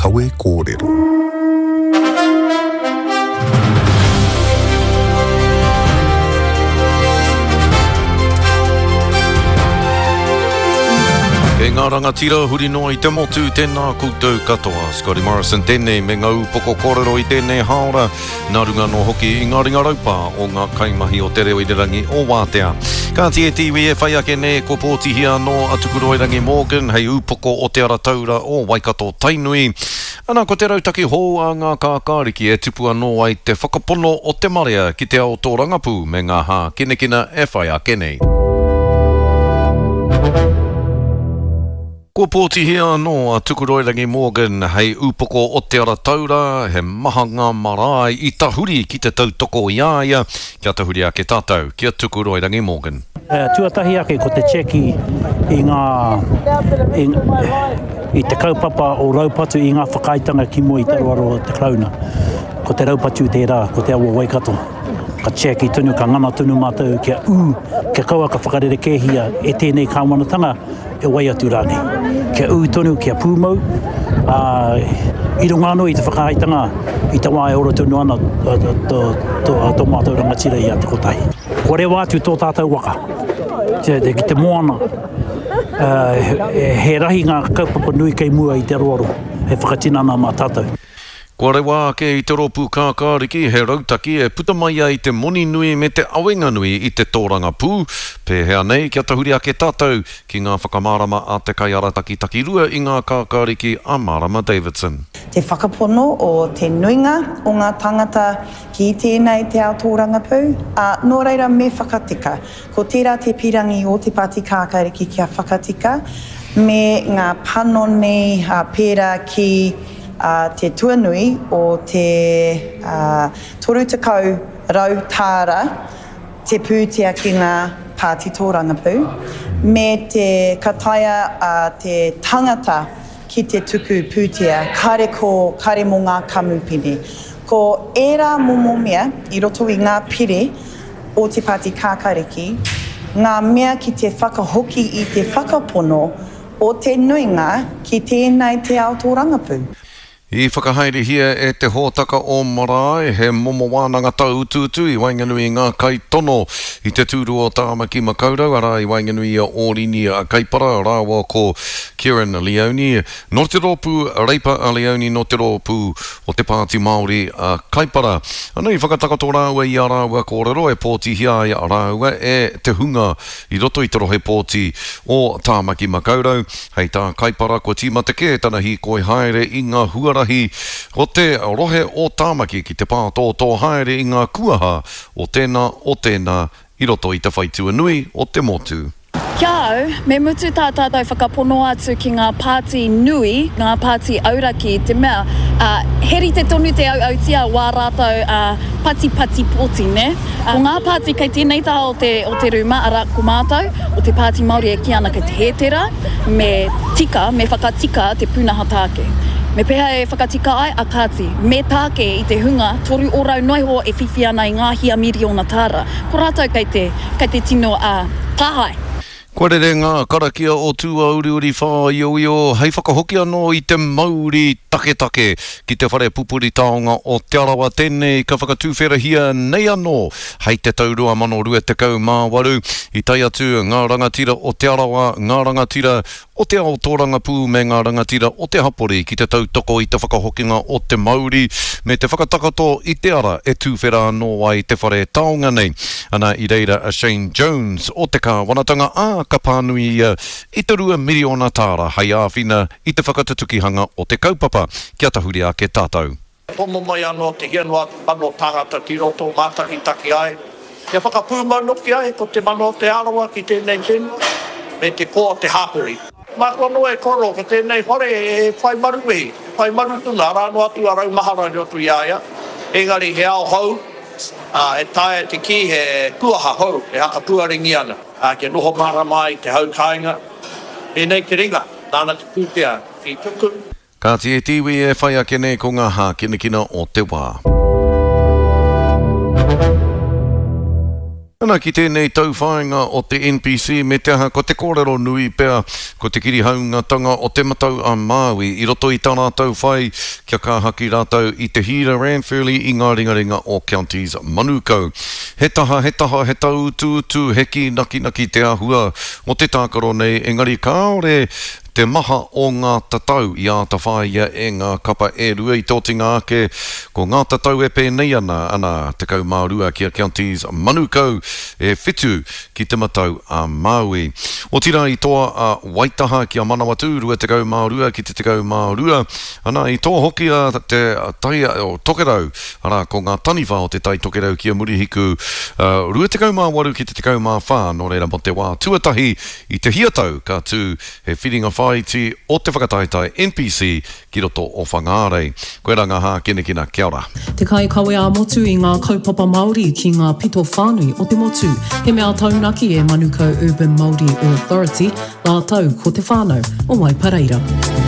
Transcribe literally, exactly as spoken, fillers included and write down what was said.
kawe kōrero. E ngā rangatira huri noa I te motu tēnā koutou katoa. Scotty Morrison tēnei me ngau poko kōrero I tēnei haora. Nā runga no hoki I ngā ringa raupa o ngā kaimahi o te reo I te rangi o Wātea. Ka tie tiwi e whai ake ne ko pōtihia no atukuro I rangi Morgan hei upoko o te ara taura o Waikato Tainui. Ana ko te rautaki hou a ngā kākāriki e tupua no ai te whakapono o te marea ki te ao tō rangapu me ngā hā kinekina e whai ake nei. Ko pōtihia no a Tukuroirangi Morgan hei upoko o te ara taura, he maha ngā marae I tahuri ki te tautoko iaia, kia tahuri ake tātou, kia Tukuroirangi Morgan. Uh, tuatahi ake ko te cheki I ngā, I, I te kaupapa o raupatu I ngā whakaitanga ki mua I te roaro o te krauna. Ko te raupatu tērā, ko te awa Waikato. Ka cheki tunu, ka ngana tunu mātou, kia ū, kia kaua ka whakarere kēhia e tēnei kāwanatanga e wai atu rāne. Kia ū tonu, kia pūmau, uh, I runga anō I te whakaitanga I te wā e ora tunu ana tō mātou rangatira I a te kotai. Ko rewa atu tō tātou waka, te, te, ki te moana, uh, he, he rahi ngā kaupapa nui kei mua I te roaro, he whakatinana mā tātou. Kua rewa ake I te ropu kākāriki, he rautaki e puta mai ai te moni nui me te awenga nui I te tōranga pū. Pēhea nei, kia tahuri ake tātou ki ngā whakamārama a te kai arataki takirua I ngā kākāriki a Marama Davidson. Te whakapono o te nuinga o ngā tangata ki tēnei te ao tōranga pū. A nō reira me whakatika, ko tērā te pirangi o te pāti kākāriki kia whakatika, me ngā pano nei a pērā ki Uh, te tuanui o te uh, toru tekau rau tāra te pūtea ki ngā pāti tōranga pū, me te kataia uh, te tangata ki te tuku pūtea, kare ko, kare mo ngā kamupene. Ko ērā momo mea I roto I ngā pire o te pāti kākāriki, ngā mea ki te whakahoki I te whakapono o te nuinga ki tēnei te ao tōranga pū. I whakahaere hia e te hōtaka o marae, he momo wānanga tau tūtu I wainganui ngā kai tono I te tūru o Tāmaki Makaurau, ara I wainganui a Orini a Kaipara, rāua ko Kieran Leone, no te rōpū Reipa a Leone, no te rōpū o te Pāti Māori a Kaipara. Ana I whakatakato rāua I a rāua kōrero e pōtihia I a rāua e te hunga I roto I te rohe pōti o Tāmaki Makaurau, hei tā Kaipara ko tīmateke, tana hi koi haere I ngā huara o te rohe o Tāmaki ki te pātō tō haere I ngā kuaha o tēnā o tēnā I roto I te whaitua nui o te motu. Kia au, me mutu tā tātou whakapono atu ki ngā pāti nui, ngā pāti auraki, te mea, uh, heri te tonu te au autia wā rātou uh, pati pati pōti, ne? Uh, o ngā pāti kei tēnei taha o te, o te ruma ara ko mātou, o te pāti Māori e ki ana kei te hetera, me tika, me whakatika te pūnaha tāke. Me peha e whakatika ai a kāti, me tāke I te hunga, toru orau noiho e whiwhi ana I ngā hia miri o nā tāra. Ko rātou kei te, kei te tino a uh, tāhai. Kore re ngā karakia o tua uri uri whā io io, hei whakahoki anō I te mauri take take ki te whare pupuri taonga o te arawa tēnei ka whakatūwhera hia nei anō, hei te taurua mano rua te kau mā waru, I tai atu ngā rangatira o te arawa, ngā rangatira o te ao tōranga pū me ngā rangatira o te hapori ki te tautoko I te whakahokinga o te mauri, me te whakatakato I te ara e tūwhera anō ai te whare taonga nei. Ana I reira a Shane Jones o te kāwanatanga a ka pānui ia I te rua miriona tāra hei āwhina I te whakatatukihanga o te kaupapa. Kia tahuri ake tātou. Pono mai anō te hianua mano tāngata ki roto mātaki taki ai. Kia whakapūmanoki ai ko te mano te arawa ki tēnei tēnu, me te koa te hapuri. Mākono e koro ka tēnei hore e whai maru e, whai maru tuna, rāno atu a rau mahara ni otu iaia. Engari he ao hau, uh, e tae te ki he kuaha hau, e haka puaringi ana. Uh, ke noho mara mai te hau kāinga. E nei te ringa, nāna te pūtea ki tuku. Ka tie tiwi e whai ake nei ko ngā hā kinekina o te wā. Ana ki tēnei tauwhāinga o te N P C me te aha ko te kōrero nui pēr ko te kirihaungatanga o te matau a Māui i roto i tā rātou whai kia kāhaki rātou i te hira Ranfurly i ngā ringaringa o Counties Manukau. He taha, he taha, he tau tu tu heki naki naki te ahua o te tākaro nei engari kāore te maha o ngā tatau i a ta whaia e ngā kapa e rua i tōtinga ake ko ngā tatau e pēnei ana ana te kau Mārua ki a Counties Manukau e whitu ki te matau a Māui. O tira i toa a Waitaha ki a Manawatu rua te kau Mārua ki te te kau Mārua ana i toa hoki a te tai o tokerau ara ko ngā taniwha o te tai tokerau ki a Murihiku uh, rua te kau Māwaru ki te te kau Māwha no reira mo te wā tuatahi i te hiatau ka tū he whiringa whaiti o te whakataitai N P C ki roto o Whangarei. Koe ranga hā kene kina, kia ora. Te kai kawe a motu i ngā kaupapa Māori ki ngā pito whānui o te motu. He mea taunaki e Manukau Urban Māori Authority, la tau ko te whānau o Waipareira.